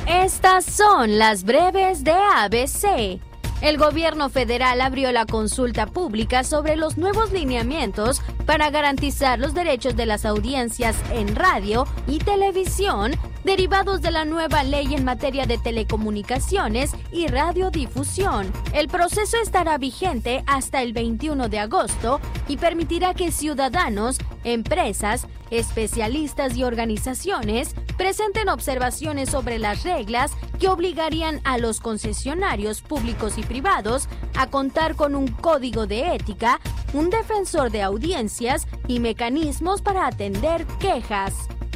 Estas son las breves de ABC. El gobierno federal abrió la consulta pública sobre los nuevos lineamientos para garantizar los derechos de las audiencias en radio y televisión derivados de la nueva ley en materia de telecomunicaciones y radiodifusión. El proceso estará vigente hasta el 21 de agosto y permitirá que ciudadanos, empresas, especialistas y organizaciones presenten observaciones sobre las reglas que obligarían a los concesionarios públicos y privados a contar con un código de ética, un defensor de audiencias y mecanismos para atender quejas.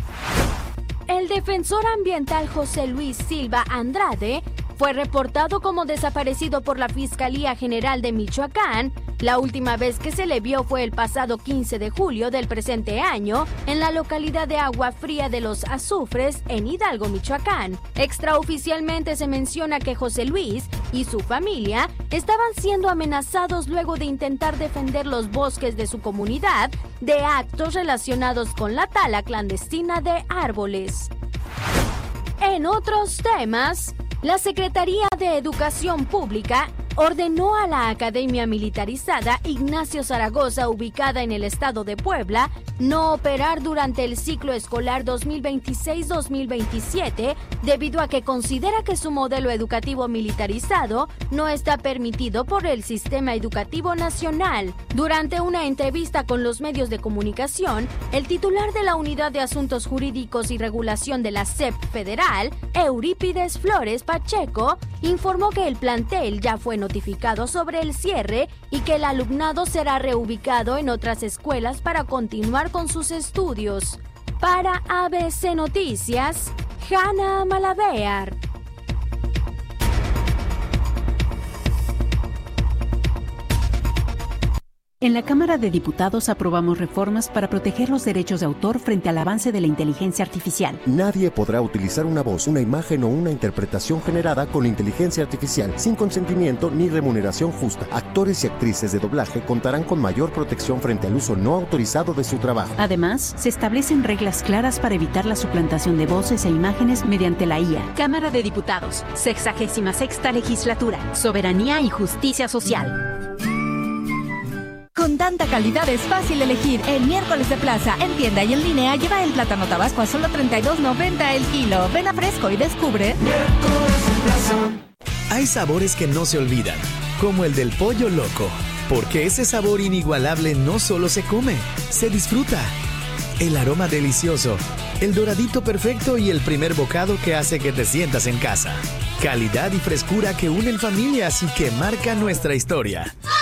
El defensor ambiental José Luis Silva Andrade fue reportado como desaparecido por la Fiscalía General de Michoacán. La última vez que se le vio fue el pasado 15 de julio del presente año en la localidad de Agua Fría de los Azufres, en Hidalgo, Michoacán. Extraoficialmente se menciona que José Luis y su familia estaban siendo amenazados luego de intentar defender los bosques de su comunidad de actos relacionados con la tala clandestina de árboles. En otros temas, la Secretaría de Educación Pública ordenó a la Academia Militarizada Ignacio Zaragoza, ubicada en el estado de Puebla, no operar durante el ciclo escolar 2026-2027 debido a que considera que su modelo educativo militarizado no está permitido por el Sistema Educativo Nacional. Durante una entrevista con los medios de comunicación, el titular de la Unidad de Asuntos Jurídicos y Regulación de la SEP Federal, Eurípides Flores Pacheco, informó que el plantel ya fue notificado sobre el cierre y que el alumnado será reubicado en otras escuelas para continuar con sus estudios. Para ABC Noticias, Hanna Malavear. En la Cámara de Diputados aprobamos reformas para proteger los derechos de autor frente al avance de la inteligencia artificial. Nadie podrá utilizar una voz, una imagen o una interpretación generada con inteligencia artificial sin consentimiento ni remuneración justa. Actores y actrices de doblaje contarán con mayor protección frente al uso no autorizado de su trabajo. Además, se establecen reglas claras para evitar la suplantación de voces e imágenes mediante la IA. Cámara de Diputados, 66ª Legislatura, Soberanía y Justicia Social. Con tanta calidad es fácil elegir. El miércoles de plaza, en tienda y en línea, lleva el plátano tabasco a solo $32.90 el kilo. Ven a Fresco y descubre. Miércoles de plaza. Hay sabores que no se olvidan, como el del pollo loco, porque ese sabor inigualable no solo se come, se disfruta. El aroma delicioso, el doradito perfecto y el primer bocado que hace que te sientas en casa. Calidad y frescura que unen familias y que marcan nuestra historia.